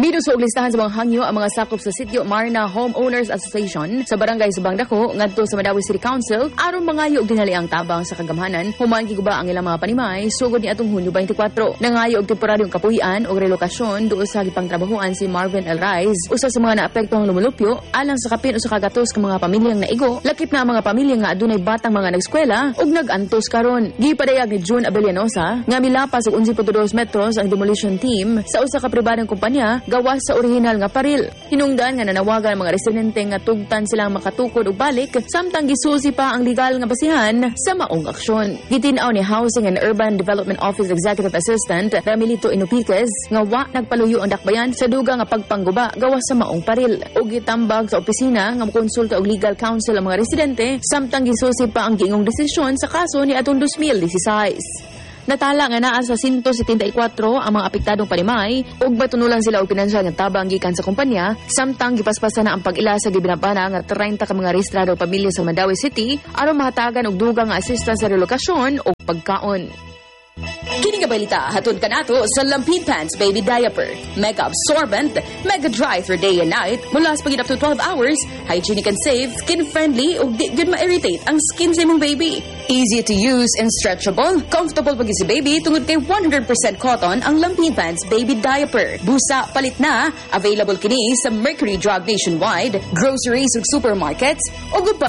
Minusog listahan sa mga hangyo ang mga sakop sa sitio Marna Homeowners Association sa barangay Subang Dako ngadto sa Mandawi City Council aron mangayo og dinali ang tabang sa kagamhanan human giguba ang ilang mga panimay sugod ni atong Hunyo 24. Nangayo og temporaryong kapuy-an og relokasyon duol sa gipangtrabahuan si Marvin L. Rice usa sa mga naapektuhang lumulupyo alang sa kapin usa ka gatos ka mga pamilyang naigo lakip na ang mga pamilya nga adunay batang mga nag-eskwela ug nag-antos karon. Gipadayag ni June Abellanosa nga milapas og 11.2 metros ang demolition team sa usa ka pribadong kumpanya gawas sa orihinal nga paril. Hinungdan nga nanawagan ang mga residente nga tugtan silang makatukod og balik samtang gisusi pa ang legal nga basihan sa maong aksyon. Gitinaw ni Housing and Urban Development Office Executive Assistant Ramilito Inupiquez nga wa nagpaluyo ang dakbayan sa duga nga pagpangguba gawas sa maong paril. Og gitambag sa opisina nga mokonsulta og legal counsel ang mga residente samtang gisusi pa ang giingong desisyon sa kaso ni atong 2016. Natala nga naa sa 174 ang mga apektadong panimay ug batunulan sila og pinansyal nga tabang gikan sa kumpanya samtang gipaspasan na ang pag-ila sa gibinabana nga 30 ka mga rehistrado pamilya sa Mandawi City aron mahatagan og dugang nga asistance sa relokasyon o pagkaon. Kini nga balita hatod kanato sa Lampin Pants Baby Diaper. Mega absorbent, mega dry for day and night, mula sa pagid up to 12 hours, hygienic and safe, skin-friendly, ug di gyud ma-irritate ang skin sa imong baby. Easy to use and stretchable, comfortable pag si baby tungod kay 100% cotton ang Lampin Pants Baby Diaper. Busa, palit na, available kini sa Mercury Drug nationwide, groceries ug supermarkets, ug